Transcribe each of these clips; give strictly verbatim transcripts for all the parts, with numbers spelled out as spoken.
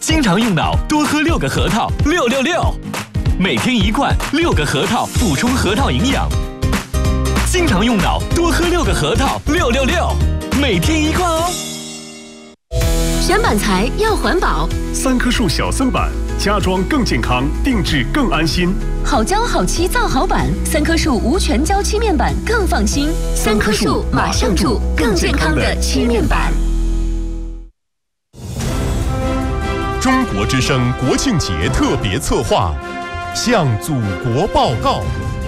经常用脑，多喝六个核桃，六六六。每天一罐，六个核桃，补充核桃营养。经常用脑，多喝六个核桃，六六六。每天一罐哦。 选板材要环保， 三棵树小森板，家装更健康，定制更安心。 好胶好漆造好板，三棵树无全胶漆面板更放心。三棵树马上住更健康的漆面板。 中国之声国庆节特别策划，向祖国报告。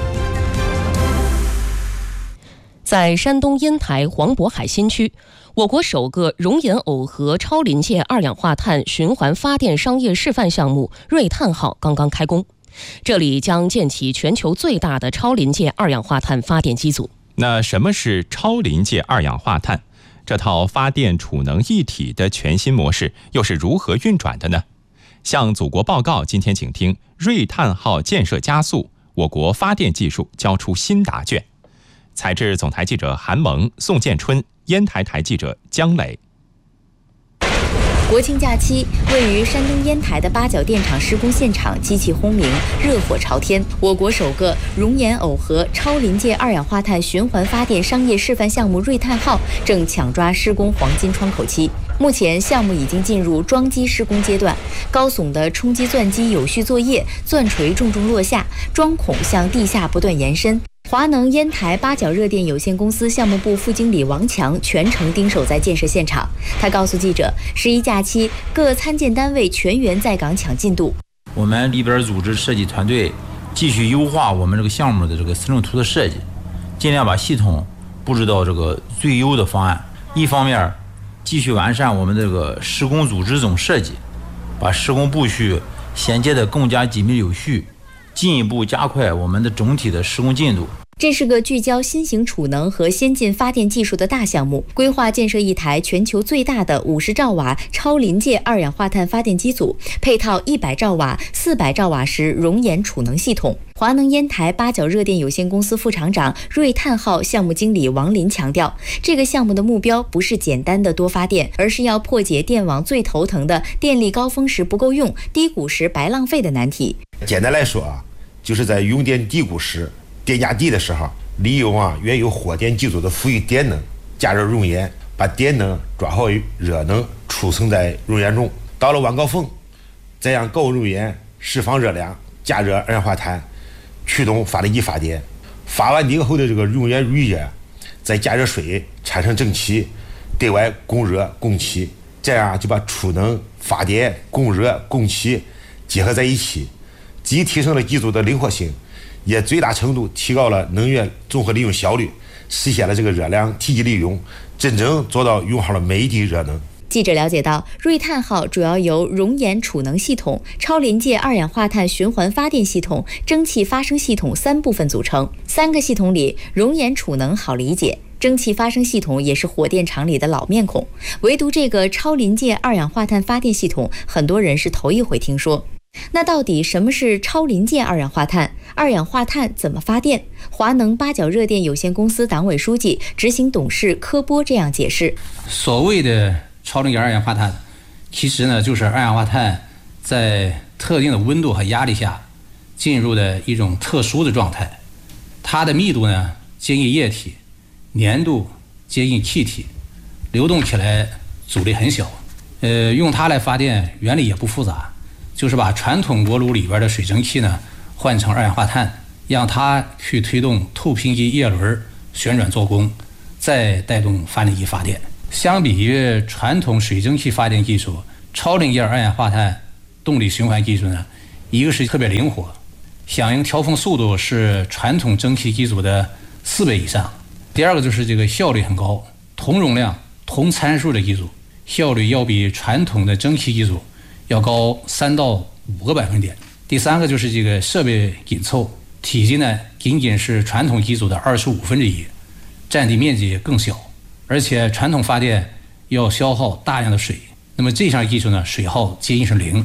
在山东烟台黄渤海新区，我国首个熔岩耦合超临界二氧化碳循环发电商业示范项目瑞碳号刚刚开工，这里将建起全球最大的超临界二氧化碳发电机组。 那什么是超临界二氧化碳？这套发电储能一体的全新模式又是如何运转的呢？向祖国报告今天请听瑞碳号建设加速，我国发电技术交出新答卷。采制总台记者韩萌、宋建春，烟台台记者姜磊。 国庆假期，位于山东烟台的八角电厂施工现场机器轰鸣，热火朝天。我国首个熔岩耦合超临界二氧化碳循环发电商业示范项目瑞碳号正抢抓施工黄金窗口期。目前，项目已经进入装机施工阶段，高耸的冲击钻机有序作业，钻锤重重落下，桩孔向地下不断延伸。华能烟台八角热电有限公司项目部副经理王强全程盯守在建设现场。他告诉记者，十一假期各参建单位全员在岗抢进度。 我们里边组织设计团队继续优化我们这个项目的这个思路图的设计，尽量把系统布置到这个最优的方案。一方面，继续完善我们这个施工组织总设计，把施工步序衔接的更加紧密有序，进一步加快我们的总体的施工进度。 这是个聚焦新型储能和先进发电技术的大项目，规划建设一台全球最大的五十兆瓦超临界二氧化碳发电机组，配套一百兆瓦、四百兆瓦时熔岩储能系统。华能烟台八角热电有限公司副厂长、瑞碳号项目经理王林强调，这个项目的目标不是简单的多发电，而是要破解电网最头疼的电力高峰时不够用、低谷时白浪费的难题。 简单来说啊，就是在用电低谷时、电价低的时候，利用啊原有火电机组的富裕电能，加热熔岩，把电能转化为热能，储存在熔岩中。到了晚高峰，再让高温熔岩释放热量，加热二氧化碳，驱动发电机发电。发完电后的这个熔岩余热，再加热水产生蒸汽，对外供热供气，这样就把储能、发电、供热、供气结合在一起，既提升了机组的灵活性，也最大程度提高了能源综合利用效率，实现了这个热量提级利用，真正做到用好了每一滴热能。 记者了解到，瑞碳号主要由熔岩储能系统、超临界二氧化碳循环发电系统、蒸汽发生系统三部分组成。三个系统里，熔岩储能好理解，蒸汽发生系统也是火电厂里的老面孔，唯独这个超临界二氧化碳发电系统，很多人是头一回听说。那到底什么是超临界二氧化碳？二氧化碳怎么发电？华能八角热电有限公司党委书记、执行董事柯波这样解释： 所谓的超临界二氧化碳，其实呢就是二氧化碳在特定的温度和压力下进入的一种特殊的状态。它的密度呢接近液体，粘度接近气体，流动起来阻力很小。呃，用它来发电原理也不复杂。就是把传统锅炉里边的水蒸气呢换成二氧化碳，让它去推动透平机叶轮旋转做功，再带动发电机发电。相比于传统水蒸气发电技术，超临界二氧化碳动力循环技术呢，一个是特别灵活，响应调峰速度是传统蒸汽机组的四倍以上。第二个就是这个效率很高，同容量同参数的机组效率要比传统的蒸汽机组要高三到五个百分点。第三个就是这个设备紧凑，体积呢仅仅是传统机组的二十五分之一，占地面积更小，而且传统发电要消耗大量的水，那么这项技术呢水耗接近是零。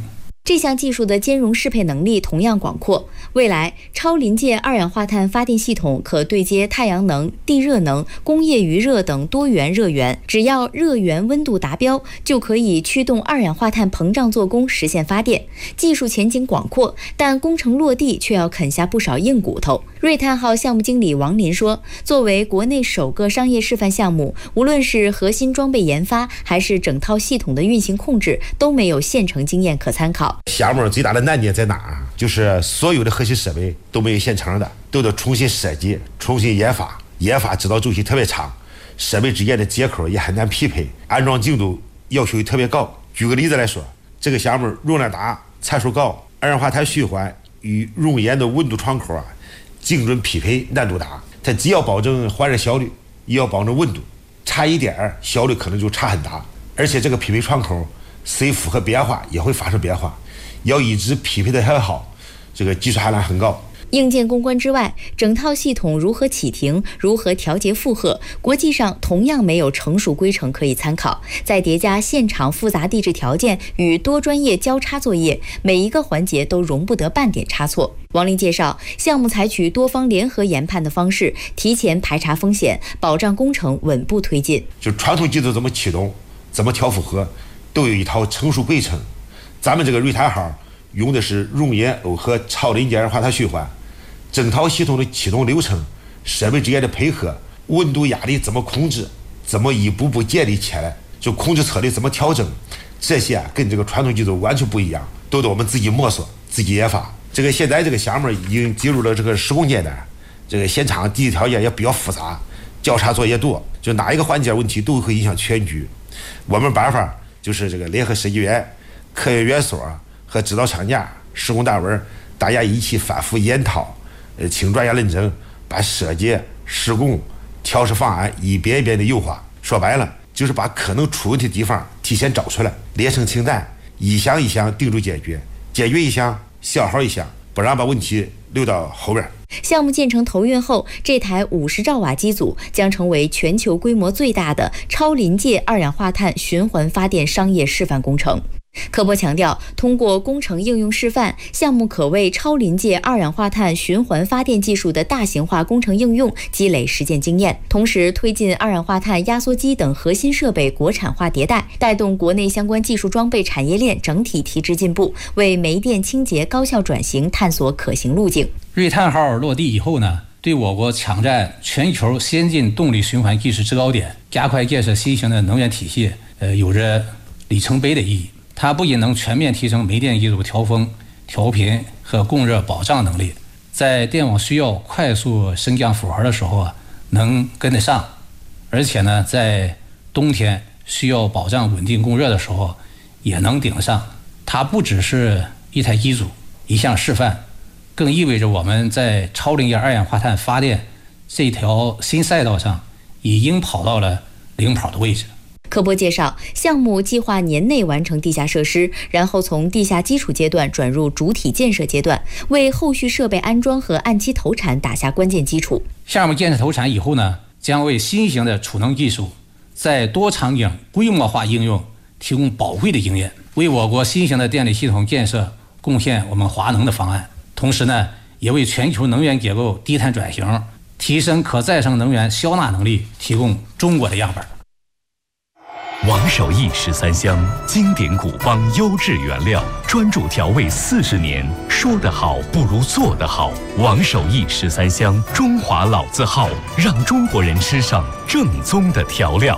这项技术的兼容适配能力同样广阔，未来超临界二氧化碳发电系统可对接太阳能、地热能、工业余热等多元热源，只要热源温度达标，就可以驱动二氧化碳膨胀做功实现发电。技术前景广阔，但工程落地却要啃下不少硬骨头。瑞碳号项目经理王林说，作为国内首个商业示范项目，无论是核心装备研发还是整套系统的运行控制，都没有现成经验可参考。 项目最大的难点在哪儿？就是所有的核心设备都没有现成的，都得重新设计、重新研发，研发指导周期特别长，设备之间的接口也很难匹配，安装精度要求也特别高。举个例子来说，这个项目容量大、参数高，二氧化碳循环与熔岩的温度窗口啊精准匹配难度大，它既要保证换热效率，也要保证温度，差一点效率可能就差很大。而且这个匹配窗口随负荷变化也会发生变化，要一直匹配得很好，这个技术含量很高。 硬件攻关之外，整套系统如何启停、如何调节负荷，国际上同样没有成熟规程可以参考。再叠加现场复杂地质条件与多专业交叉作业，每一个环节都容不得半点差错。王林介绍，项目采取多方联合研判的方式，提前排查风险，保障工程稳步推进。 就传统技术怎么启动、怎么调负荷，都有一套成熟规程。咱们这个瑞碳号用的是熔岩耦合超临界二氧化碳循环，整套系统的启动流程、设备之间的配合、温度压力怎么控制，怎么一步步建立起来，就控制策略怎么调整，这些啊跟这个传统技术完全不一样，都得我们自己摸索、自己研发。这个现在这个项目已经进入了这个施工阶段，这个现场地质条件也比较复杂，交叉作业多，就哪一个环节问题都会影响全局。我们办法就是这个联合设计院、科研院所和指导厂家、施工单位，大家一起反复研讨，呃，请专业认证，把设计、施工、调试方案一遍一遍的优化。说白了，就是把可能出问题的地方提前找出来，列成清单，一项一项定住解决，解决一项消耗一项，不让把问题留到后边。 项目建成投运后，这台五十兆瓦机组将成为全球规模最大的超临界二氧化碳循环发电商业示范工程。科博强调，通过工程应用示范，项目可为超临界二氧化碳循环发电技术的大型化工程应用积累实践经验，同时推进二氧化碳压缩机等核心设备国产化迭代，带动国内相关技术装备产业链整体提质进步，为煤电清洁高效转型探索可行路径。 瑞碳号落地以后呢，对我国抢占全球先进动力循环技术制高点，加快建设新型的能源体系，呃，有着里程碑的意义。它不仅能全面提升煤电机组调峰、调频和供热保障能力，在电网需要快速升降负荷的时候啊，能跟得上，而且呢，在冬天需要保障稳定供热的时候，也能顶得上。它不只是一台机组、一项示范，更意味着我们在超临界二氧化碳发电这条新赛道上，已经跑到了领跑的位置。 科博介绍，项目计划年内完成地下设施，然后从地下基础阶段转入主体建设阶段，为后续设备安装和按期投产打下关键基础。 项目建设投产以后呢，将为新型的储能技术在多场景规模化应用提供宝贵的经验，为我国新型的电力系统建设贡献我们华能的方案，同时呢，也为全球能源结构低碳转型、提升可再生能源消纳能力提供中国的样本。 王守义十三香，经典古方优质原料，专注调味四十年。说得好不如做得好。王守义十三香，中华老字号，让中国人吃上正宗的调料。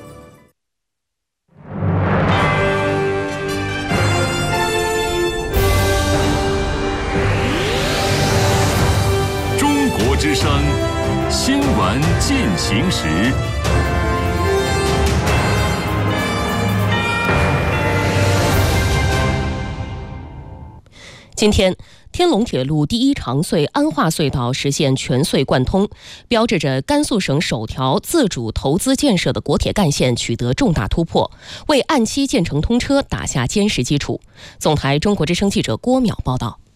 中国之声，新闻进行时。 今天，天龙铁路第一长隧安化隧道实现全隧贯通，标志着甘肃省首条自主投资建设的国铁干线取得重大突破，为按期建成通车打下坚实基础。总台中国之声记者郭淼报道。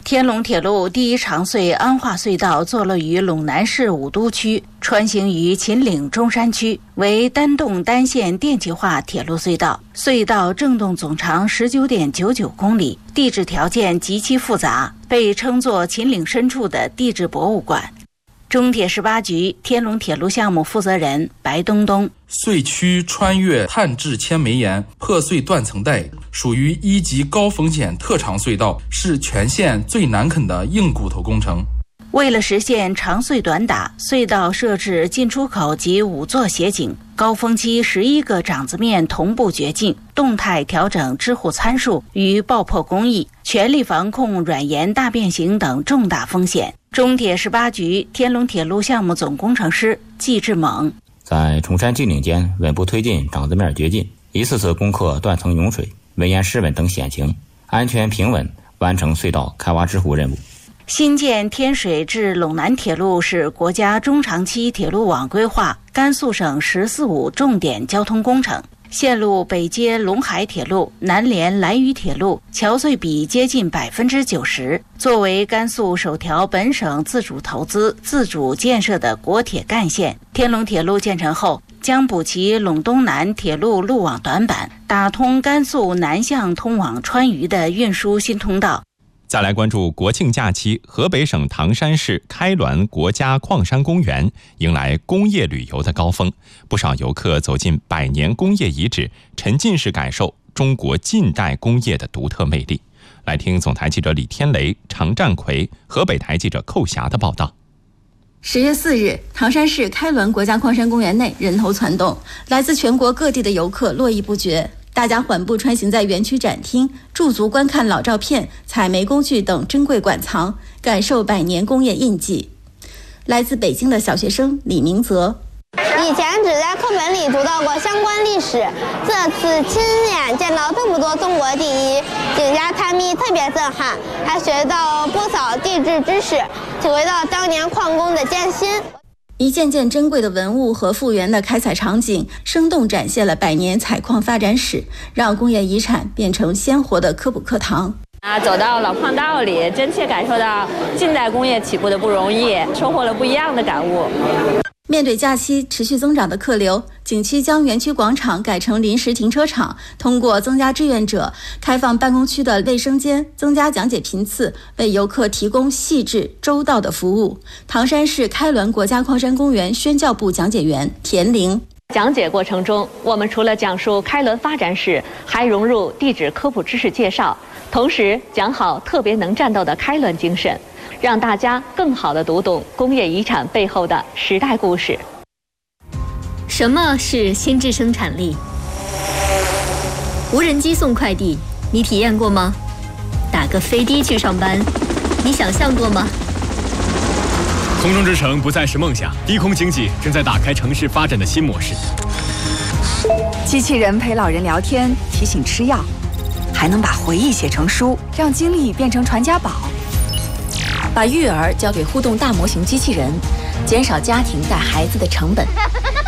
天龙铁路第一长隧安化隧道坐落于陇南市武都区，穿行于秦岭中山区，为单洞单线电气化铁路隧道。隧道正洞总长 十九点九九公里，地质条件极其复杂，被称作秦岭深处的地质博物馆。中铁十八局天龙铁路项目负责人白东东： 隧区穿越碳质铅煤岩破碎断层带，属于一级高风险特长隧道，是全县最难啃的硬骨头工程。 为了实现长隧短打，隧道设置进出口及五座斜井，高峰期十一个掌子面同步掘进，动态调整支护参数与爆破工艺，全力防控软岩大变形等重大风险。中铁十八局天龙铁路项目总工程师季志猛： 在崇山峻岭间稳步推进掌子面掘进，一次次攻克断层涌水、围岩失稳等险情，安全平稳完成隧道开挖支护任务。 新建天水至陇南铁路是国家中长期铁路网规划甘肃省“十四五”重点交通工程。线路北接陇海铁路，南连兰渝铁路，桥隧比接近百分之九十。作为甘肃首条本省自主投资、自主建设的国铁干线，天龙铁路建成后，将补齐陇东南铁路路网短板，打通甘肃南向通往川渝的运输新通道。 再来关注国庆假期，河北省唐山市开滦国家矿山公园迎来工业旅游的高峰，不少游客走进百年工业遗址，沉浸式感受中国近代工业的独特魅力。来听总台记者李天雷、常占奎、河北台记者寇霞的报道。 十月四日，唐山市开滦国家矿山公园内人头攒动，来自全国各地的游客络绎不绝。大家缓步穿行在园区展厅，驻足观看老照片、采煤工具等珍贵馆藏，感受百年工业印记。来自北京的小学生李明泽： 以前只在课本里读到过相关历史，这次亲眼见到这么多中国第一，景家探秘特别震撼，还学到不少地质知识，体会到当年矿工的艰辛。 一件件珍贵的文物和复原的开采场景，生动展现了百年采矿发展史，让工业遗产变成鲜活的科普课堂。 啊，走到老矿道里，真切感受到近代工业起步的不容易，收获了不一样的感悟。 面对假期持续增长的客流，景区将园区广场改成临时停车场，通过增加志愿者、开放办公区的卫生间、增加讲解频次，为游客提供细致周到的服务。唐山市开滦国家矿山公园宣教部讲解员田玲： 讲解过程中，我们除了讲述开滦发展史，还融入地质科普知识介绍，同时讲好特别能战斗的开滦精神，让大家更好地读懂工业遗产背后的时代故事。 什么是心智生产力？无人机送快递，你体验过吗？打个飞的去上班，你想象过吗？ 空中之城不再是梦想，低空经济正在打开城市发展的新模式。 机器人陪老人聊天，提醒吃药，还能把回忆写成书，让经历变成传家宝。 把育儿交给互动大模型机器人，减少家庭带孩子的成本。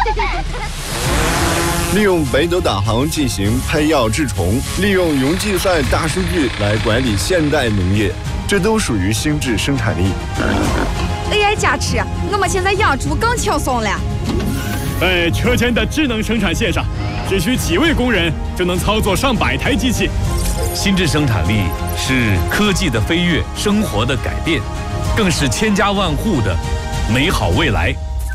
利用北斗导航进行喷药治虫，利用云计算大数据来管理现代农业，这都属于心智生产力。 A I 加持，我们现在养猪更轻松了。 在车间的智能生产线上，只需几位工人就能操作上百台机器。 心智生产力是科技的飞跃，生活的改变，更是千家万户的美好未来。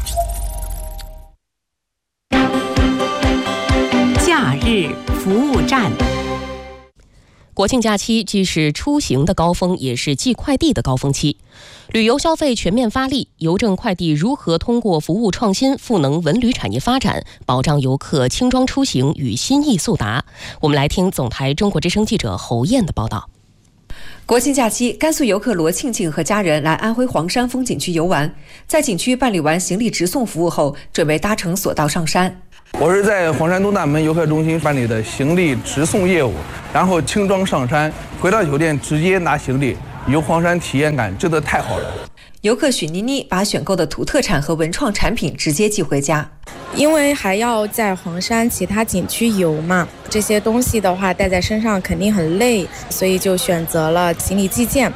假日服务站。 国庆假期既是出行的高峰，也是寄快递的高峰期。旅游消费全面发力，邮政快递如何通过服务创新赋能文旅产业发展，保障游客轻装出行与心意速达？我们来听总台中国之声记者侯燕的报道。 国庆假期，甘肃游客罗庆庆和家人来安徽黄山风景区游玩，在景区办理完行李直送服务后，准备搭乘索道上山。 我是在黄山东大门游客中心办理的行李直送业务，然后轻装上山，回到酒店直接拿行李，游黄山体验感真的太好了。 游客许妮妮把选购的土特产和文创产品直接寄回家， 因为还要在黄山其他景区游嘛，这些东西的话带在身上肯定很累，所以就选择了行李寄件。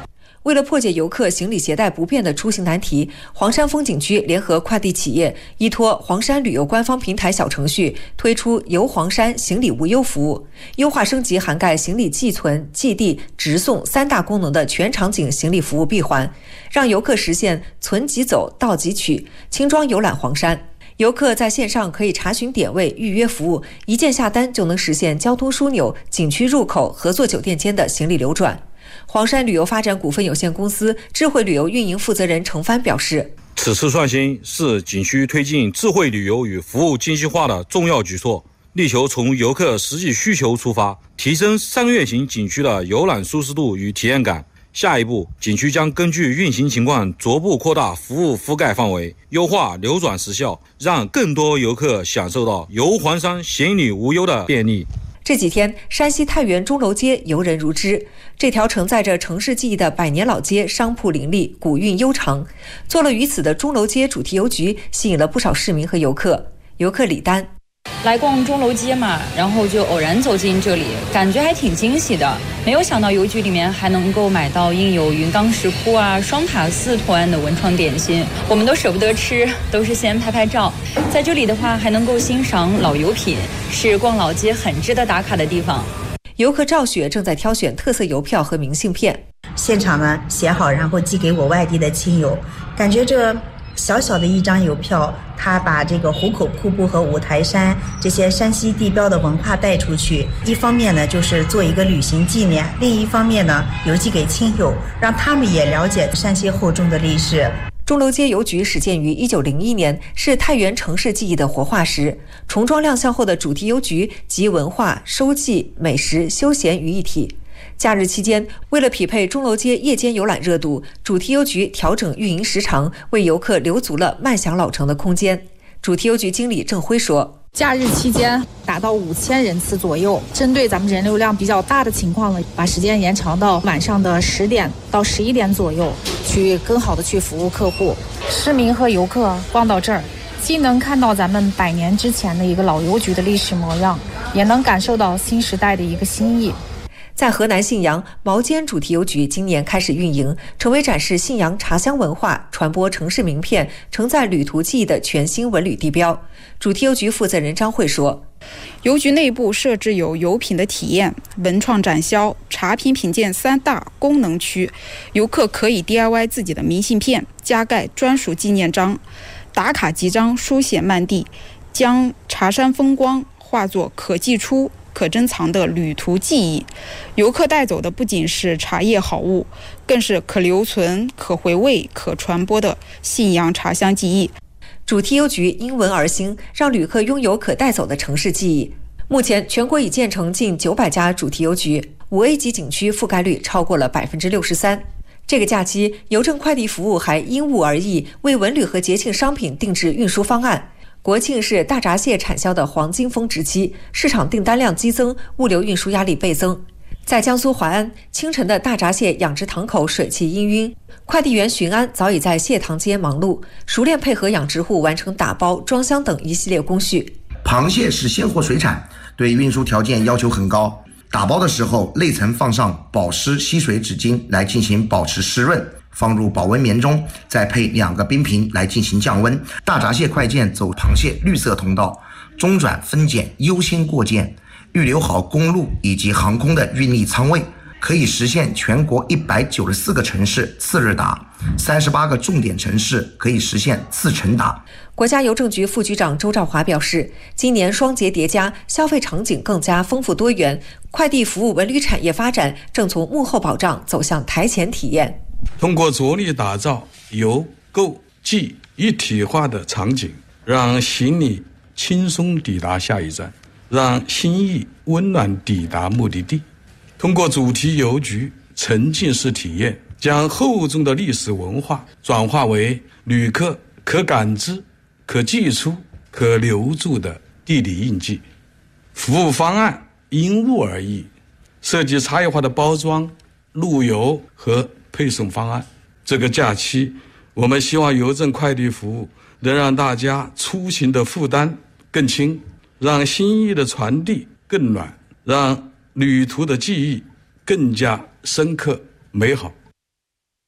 为了破解游客行李携带不便的出行难题，黄山风景区联合快递企业，依托黄山旅游官方平台小程序，推出游黄山行李无忧服务，优化升级涵盖行李寄存、寄递、直送三大功能的全场景行李服务闭环，让游客实现存即走、到即取，轻装游览黄山。游客在线上可以查询点位、预约服务，一键下单就能实现交通枢纽、景区入口、合作酒店间的行李流转。黄山旅游发展股份有限公司智慧旅游运营负责人程帆表示， 此次创新是景区推进智慧旅游与服务精细化的重要举措，力求从游客实际需求出发，提升三月型景区的游览舒适度与体验感。下一步，景区将根据运行情况逐步扩大服务覆盖范围，优化流转时效，让更多游客享受到游黄山行李无忧的便利。 这几天，山西太原钟楼街游人如织，这条承载着城市记忆的百年老街商铺林立，古韵悠长。坐落于此的钟楼街主题邮局吸引了不少市民和游客。游客李丹， 来逛钟楼街嘛，然后就偶然走进这里，感觉还挺惊喜的。没有想到邮局里面还能够买到印有云冈石窟啊、双塔寺图案的文创点心，我们都舍不得吃，都是先拍拍照。在这里的话，还能够欣赏老油品，是逛老街很值得打卡的地方。 游客赵雪正在挑选特色邮票和明信片， 现场呢写好，然后寄给我外地的亲友。感觉这小小的一张邮票，他把这个壶口瀑布和五台山这些山西地标的文化带出去，一方面呢就是做一个旅行纪念，另一方面呢邮寄给亲友，让他们也了解山西厚重的历史。 钟楼街邮局始建于一九零一年，是太原城市记忆的活化石。重装亮相后的主题邮局集文化、收寄、美食、休闲于一体。假日期间，为了匹配钟楼街夜间游览热度，主题邮局调整运营时长，为游客留足了漫享老城的空间。主题邮局经理郑辉说， 假日期间达到五千人次左右，针对咱们人流量比较大的情况呢，把时间延长到晚上的十点到十一点左右，去更好的去服务客户。市民和游客逛到这儿，既能看到咱们百年之前的一个老邮局的历史模样，也能感受到新时代的一个新意。 在河南信阳，毛尖主题邮局今年开始运营，成为展示信阳茶乡文化、传播城市名片、承载旅途记忆的全新文旅地标。主题邮局负责人张慧说， 邮局内部设置有邮品的体验、文创展销、茶品品鉴三大功能区，游客可以 D I Y 自己的明信片，加盖专属纪念章，打卡几张书写漫地，将茶山风光化作可寄出可珍藏的旅途记忆。游客带走的不仅是茶叶好物，更是可留存、可回味、可传播的信阳茶乡记忆。 主题邮局因文而兴，让旅客拥有可带走的城市记忆。目前全国已建成近九百家主题邮局，五 A 级景区覆盖率超过了百分之六十三。这个假期，邮政快递服务还因物而异，为文旅和节庆商品定制运输方案。国庆是大闸蟹产销的黄金峰值期，市场订单量激增，物流运输压力倍增。在江苏淮安，清晨的大闸蟹养殖塘口水汽氤氲，快递员巡安早已在蟹塘间忙碌，熟练配合养殖户完成打包、装箱等一系列工序。 螃蟹是鲜活水产，对运输条件要求很高。打包的时候，内层放上保湿吸水纸巾来进行保持湿润，放入保温棉中，再配两个冰瓶来进行降温。大闸蟹快件走螃蟹绿色通道，中转分拣优先过件，预留好公路以及航空的运力仓位，可以实现全国一百九十四个城市次日达，三十八个重点城市可以实现次晨达。 国家邮政局副局长周兆华表示，今年双节叠加，消费场景更加丰富多元，快递服务文旅产业发展正从幕后保障走向台前体验。 通过着力打造邮购寄一体化的场景，让行李轻松抵达下一站，让心意温暖抵达目的地。通过主题邮局沉浸式体验，将厚重的历史文化转化为旅客可感知、可寄出、可留住的地理印记。服务方案因物而异，设计差异化的包装、路邮和配送方案。这个假期，我们希望邮政快递服务能让大家出行的负担更轻，让心意的传递更暖，让旅途的记忆更加深刻美好。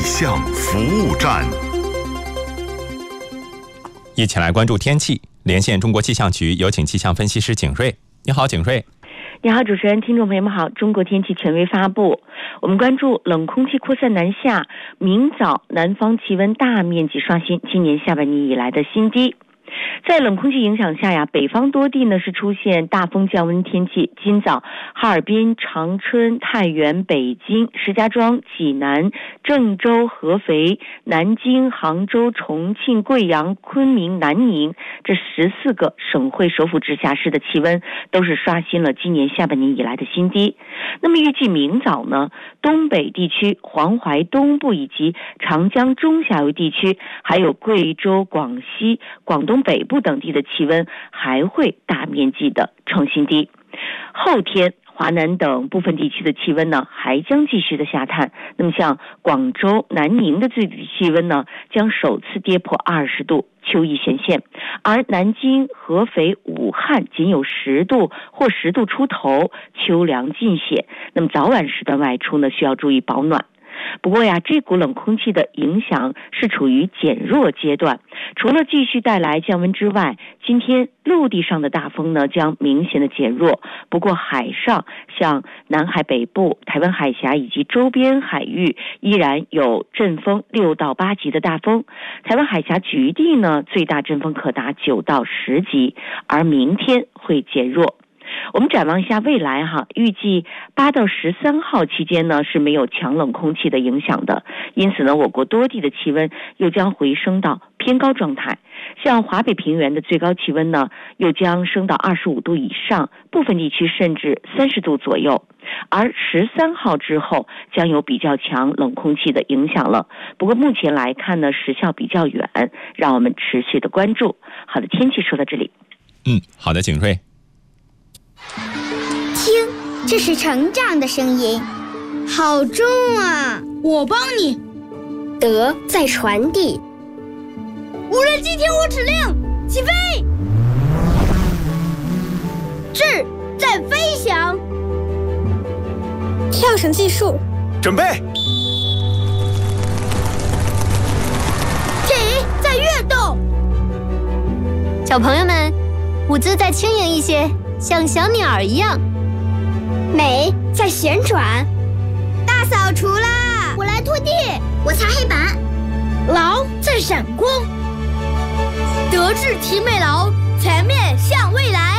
象服务站， 一起来关注天气。连线中国气象局，有请气象分析师景瑞。你好，景瑞。 你好，主持人，听众朋友们好。中国天气权威发布，我们关注冷空气扩散南下，明早南方气温大面积刷新今年下半年以来的新低。在冷空气影响下呀，北方多地呢是出现大风降温天气。今早哈尔滨、长春、太原、北京、石家庄、济南、郑州、合肥、南京、杭州、重庆、贵阳、昆明、南宁这十四个省会首府直辖市的气温都是刷新了今年下半年以来的新低。那么预计明早呢，东北地区、黄淮东部以及长江中下游地区，还有贵州、广西、广东北部等地的气温还会大面积的创新低。后天华南等部分地区的气温呢还将继续的下探，那么像广州、南宁的最低气温呢将首次跌破二十度，秋意显现，而南京、合肥、武汉仅有十度或十度出头，秋凉尽显。那么早晚时段外出呢需要注意保暖。不过呀，这股冷空气的影响是处于减弱阶段，除了继续带来降温之外，今天陆地上的大风呢将明显的减弱。不过海上像南海北部、台湾海峡以及周边海域依然有阵风六到八级的大风，台湾海峡局地呢最大阵风可达九到十级，而明天会减弱。我们展望一下未来哈，预计八到十三号期间呢是没有强冷空气的影响的，因此呢，我国多地的气温又将回升到偏高状态。像华北平原的最高气温呢，又将升到二十五度以上，部分地区甚至三十度左右。而十三号之后将有比较强冷空气的影响了。不过目前来看呢，时效比较远，让我们持续的关注。好的，天气说到这里。 嗯，好的，景瑞。 听，这是成长的声音，好重啊！我帮你。德在传递。无人机听我指令，起飞！智在飞翔。跳绳技术， 准备。 体在跃动。 小朋友们，舞姿再轻盈一些，像小鸟一样。 美在旋转。大扫除啦！我来拖地，我擦黑板。劳在闪光。德智体美劳，全面向未来。